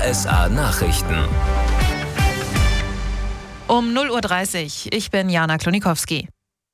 RSA Nachrichten. Um 0:30 Uhr, ich bin Jana Klonikowski.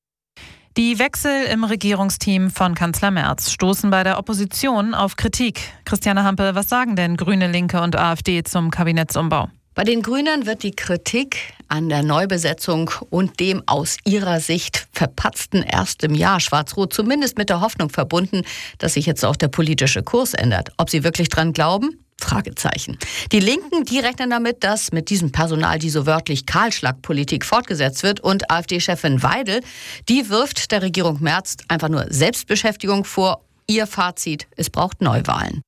Die Wechsel im Regierungsteam von Kanzler Merz stoßen bei der Opposition auf Kritik. Christiane Hampe, was sagen denn Grüne, Linke und AfD zum Kabinettsumbau? Bei den Grünen wird die Kritik an der Neubesetzung und dem aus ihrer Sicht verpatzten ersten Jahr Schwarz-Rot zumindest mit der Hoffnung verbunden, dass sich jetzt auch der politische Kurs ändert. Ob sie wirklich dran glauben? Fragezeichen. Die Linken, die rechnen damit, dass mit diesem Personal die so wörtlich Kahlschlagpolitik fortgesetzt wird. Und AfD-Chefin Weidel, die wirft der Regierung Merz einfach nur Selbstbeschäftigung vor. Ihr Fazit: Es braucht Neuwahlen.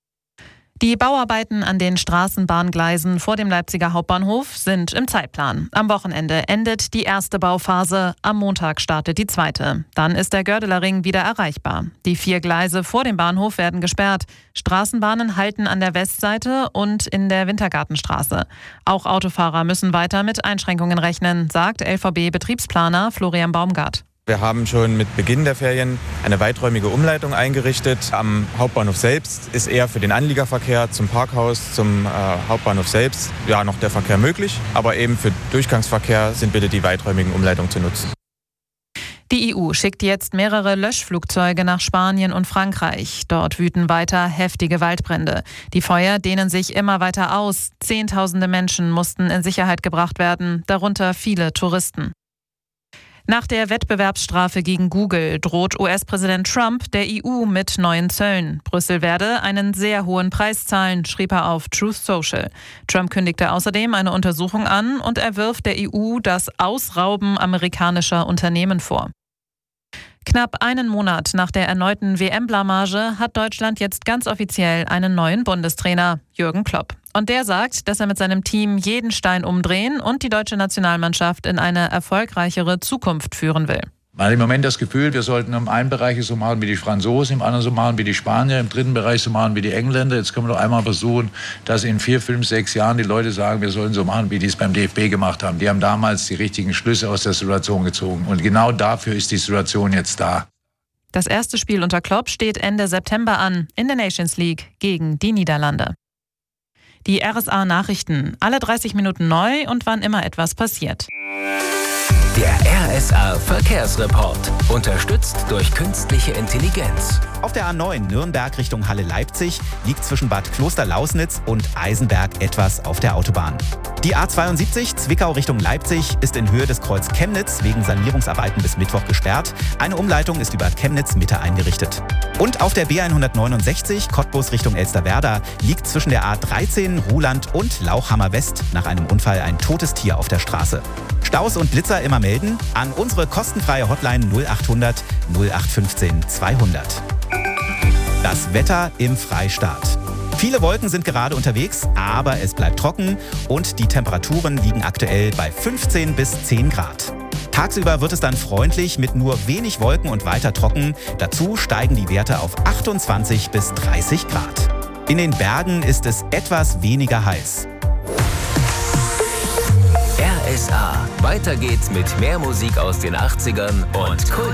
Die Bauarbeiten an den Straßenbahngleisen vor dem Leipziger Hauptbahnhof sind im Zeitplan. Am Wochenende endet die erste Bauphase, am Montag startet die zweite. Dann ist der Gördeler Ring wieder erreichbar. Die 4 Gleise vor dem Bahnhof werden gesperrt. Straßenbahnen halten an der Westseite und in der Wintergartenstraße. Auch Autofahrer müssen weiter mit Einschränkungen rechnen, sagt LVB-Betriebsplaner Florian Baumgart. Wir haben schon mit Beginn der Ferien eine weiträumige Umleitung eingerichtet. Am Hauptbahnhof selbst ist eher für den Anliegerverkehr zum Parkhaus, zum Hauptbahnhof selbst noch der Verkehr möglich. Aber eben für Durchgangsverkehr sind bitte die weiträumigen Umleitungen zu nutzen. Die EU schickt jetzt mehrere Löschflugzeuge nach Spanien und Frankreich. Dort wüten weiter heftige Waldbrände. Die Feuer dehnen sich immer weiter aus. Zehntausende Menschen mussten in Sicherheit gebracht werden, darunter viele Touristen. Nach der Wettbewerbsstrafe gegen Google droht US-Präsident Trump der EU mit neuen Zöllen. Brüssel werde einen sehr hohen Preis zahlen, schrieb er auf Truth Social. Trump kündigte außerdem eine Untersuchung an und er wirft der EU das Ausrauben amerikanischer Unternehmen vor. Knapp einen Monat nach der erneuten WM-Blamage hat Deutschland jetzt ganz offiziell einen neuen Bundestrainer, Jürgen Klopp. Und der sagt, dass er mit seinem Team jeden Stein umdrehen und die deutsche Nationalmannschaft in eine erfolgreichere Zukunft führen will. Man hat im Moment das Gefühl, wir sollten im einen Bereich so machen wie die Franzosen, im anderen so machen wie die Spanier, im dritten Bereich so machen wie die Engländer. Jetzt können wir doch einmal versuchen, dass in 4, 5, 6 Jahren die Leute sagen, wir sollen so machen, wie die es beim DFB gemacht haben. Die haben damals die richtigen Schlüsse aus der Situation gezogen. Und genau dafür ist die Situation jetzt da. Das erste Spiel unter Klopp steht Ende September an, in der Nations League gegen die Niederlande. Die RSA Nachrichten, alle 30 Minuten neu und wann immer etwas passiert. Der RSA Verkehrsreport, unterstützt durch künstliche Intelligenz. Auf der A9 Nürnberg Richtung Halle-Leipzig liegt zwischen Bad Klosterlausnitz und Eisenberg etwas auf der Autobahn. Die A72 Zwickau Richtung Leipzig ist in Höhe des Kreuz Chemnitz wegen Sanierungsarbeiten bis Mittwoch gesperrt. Eine Umleitung ist über Chemnitz Mitte eingerichtet. Und auf der B169 Cottbus Richtung Elsterwerda liegt zwischen der A13 Ruhland und Lauchhammer West nach einem Unfall ein totes Tier auf der Straße. Staus und Blitzer immer melden an unsere kostenfreie Hotline 0800 0815 200. Das Wetter im Freistaat. Viele Wolken sind gerade unterwegs, aber es bleibt trocken und die Temperaturen liegen aktuell bei 15 bis 10 Grad. Tagsüber wird es dann freundlich mit nur wenig Wolken und weiter trocken. Dazu steigen die Werte auf 28 bis 30 Grad. In den Bergen ist es etwas weniger heiß. RSA. Weiter geht's mit mehr Musik aus den 80ern und Kult.